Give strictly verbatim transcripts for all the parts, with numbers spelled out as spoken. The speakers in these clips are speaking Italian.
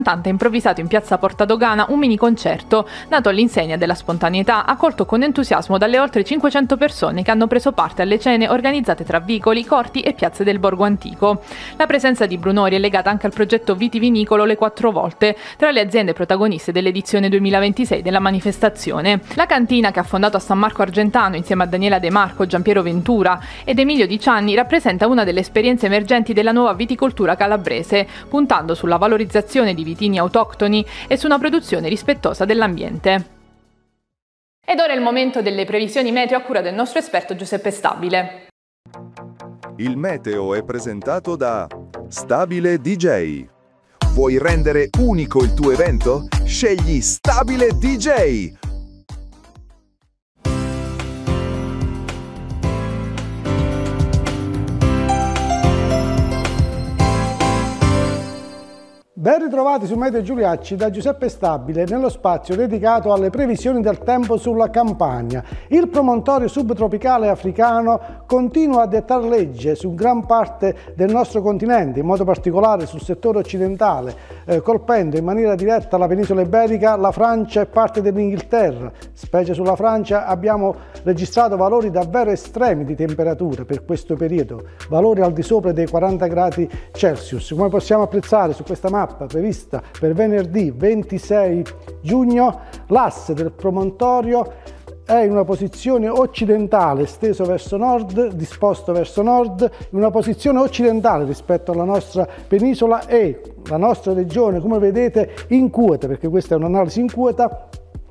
cantante ha improvvisato in piazza Porta Dogana un mini concerto nato all'insegna della spontaneità, accolto con entusiasmo dalle oltre cinquecento persone che hanno preso parte alle cene organizzate tra vicoli, corti e piazze del borgo antico. La presenza di Brunori è legata anche al progetto vitivinicolo Le Quattro Volte, tra le aziende protagoniste dell'edizione duemilaventisei della manifestazione. La cantina, che ha fondato a San Marco Argentano insieme a Daniela De Marco, Giampiero Ventura ed Emilio Di Cianni, rappresenta una delle esperienze emergenti della nuova viticoltura calabrese, puntando sulla valorizzazione di vitini autoctoni e su una produzione rispettosa dell'ambiente. Ed ora è il momento delle previsioni meteo a cura del nostro esperto Giuseppe Stabile. Il meteo è presentato da Stabile D J. Vuoi rendere unico il tuo evento? Scegli Stabile D J. Ben ritrovati su Meteo Giuliacci da Giuseppe Stabile nello spazio dedicato alle previsioni del tempo sulla Campania. Il promontorio subtropicale africano continua a dettare legge su gran parte del nostro continente, in modo particolare sul settore occidentale, eh, colpendo in maniera diretta la penisola iberica, la Francia e parte dell'Inghilterra. Specie sulla Francia abbiamo registrato valori davvero estremi di temperature per questo periodo, valori al di sopra dei quaranta gradi Celsius. Come possiamo apprezzare su questa mappa prevista per venerdì ventisei giugno, l'asse del promontorio è in una posizione occidentale, steso verso nord, disposto verso nord, in una posizione occidentale rispetto alla nostra penisola, e la nostra regione, come vedete, incute, perché questa è un'analisi incueta,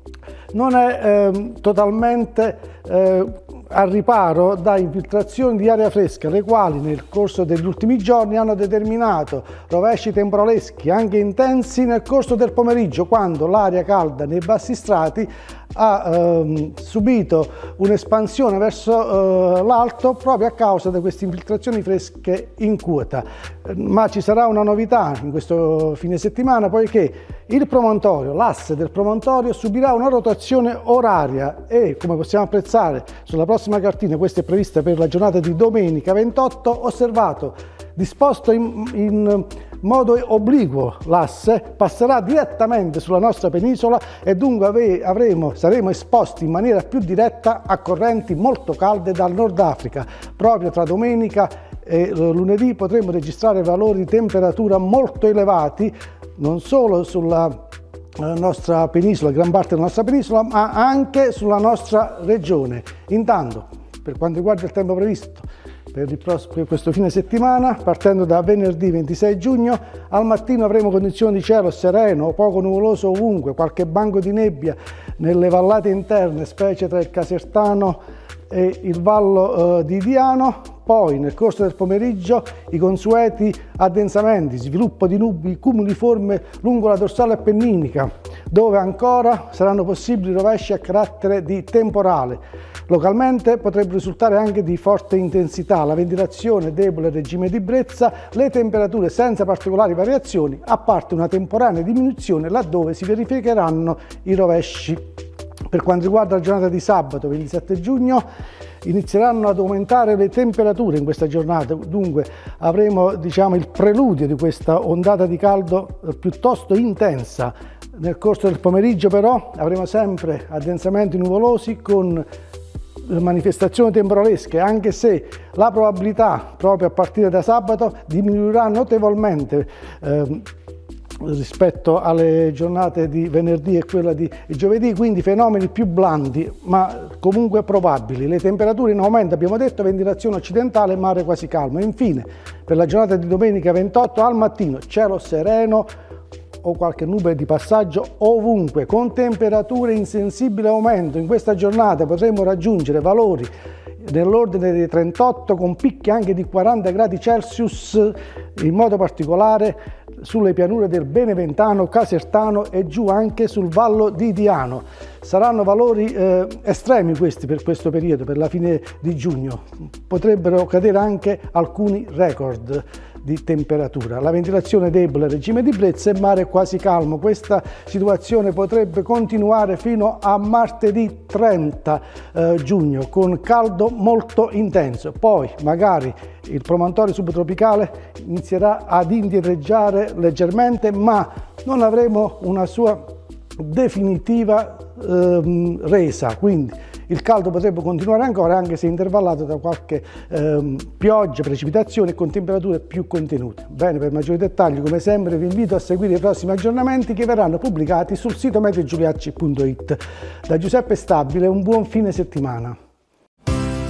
non è eh, totalmente eh, al riparo da infiltrazioni di aria fresca, le quali nel corso degli ultimi giorni hanno determinato rovesci temporaleschi anche intensi nel corso del pomeriggio, quando l'aria calda nei bassi strati ha ehm, subito un'espansione verso eh, l'alto proprio a causa di queste infiltrazioni fresche in quota. Ma ci sarà una novità in questo fine settimana, poiché il promontorio, l'asse del promontorio, subirà una rotazione oraria e, come possiamo apprezzare sulla prossima cartina, questa è prevista per la giornata di domenica ventotto, osservato, disposto in, in modo obliquo l'asse, passerà direttamente sulla nostra penisola e dunque avremo, saremo esposti in maniera più diretta a correnti molto calde dal Nord Africa. Proprio tra domenica e lunedì potremo registrare valori di temperatura molto elevati, non solo sulla nostra penisola, gran parte della nostra penisola, ma anche sulla nostra regione. Intanto, per quanto riguarda il tempo previsto per, il prossimo, per questo fine settimana, partendo da venerdì ventisei giugno, al mattino avremo condizioni di cielo sereno o poco nuvoloso ovunque, qualche banco di nebbia nelle vallate interne, specie tra il Casertano e il Vallo eh, di Diano. Poi nel corso del pomeriggio i consueti addensamenti, sviluppo di nubi cumuliforme lungo la dorsale appenninica, dove ancora saranno possibili rovesci a carattere di temporale. Localmente potrebbero risultare anche di forte intensità, la ventilazione debole regime di brezza, le temperature senza particolari variazioni, a parte una temporanea diminuzione laddove si verificheranno i rovesci. Per quanto riguarda la giornata di sabato ventisette giugno, inizieranno ad aumentare le temperature in questa giornata, dunque avremo, diciamo, il preludio di questa ondata di caldo piuttosto intensa. Nel corso del pomeriggio però avremo sempre addensamenti nuvolosi con manifestazioni temporalesche, anche se la probabilità proprio a partire da sabato diminuirà notevolmente eh, rispetto alle giornate di venerdì e quella di giovedì, quindi fenomeni più blandi ma comunque probabili. Le temperature in aumento, abbiamo detto, ventilazione occidentale, mare quasi calmo. E infine per la giornata di domenica ventotto, al mattino cielo sereno o qualche nube di passaggio ovunque, con temperature in sensibile aumento. In questa giornata potremo raggiungere valori nell'ordine dei trentotto, con picchi anche di quaranta gradi Celsius, in modo particolare sulle pianure del Beneventano, Casertano e giù anche sul Vallo di Diano. Saranno valori eh, estremi questi per questo periodo, per la fine di giugno. Potrebbero cadere anche alcuni record. di temperatura. La ventilazione debole, regime di brezza e mare quasi calmo. Questa situazione potrebbe continuare fino a martedì trenta eh, giugno con caldo molto intenso. Poi magari il promontorio subtropicale inizierà ad indietreggiare leggermente, ma non avremo una sua definitiva ehm, resa, quindi il caldo potrebbe continuare ancora, anche se intervallato da qualche ehm, pioggia, precipitazione con temperature più contenute. Bene, per maggiori dettagli, come sempre, vi invito a seguire i prossimi aggiornamenti che verranno pubblicati sul sito meteo giuliacci punto it. Da Giuseppe Stabile, un buon fine settimana.